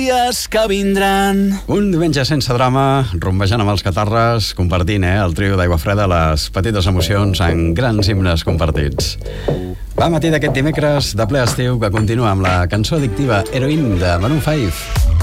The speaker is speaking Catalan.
dies que vindran. Un diumenge sense drama, rumbejant amb els catarres, compartint el trio d'Aigua Freda, les petites emocions en grans himnes compartits. Va, matí d'aquest dimecres de ple estiu, que continua amb la cançó addictiva Heroin de Maroon 5.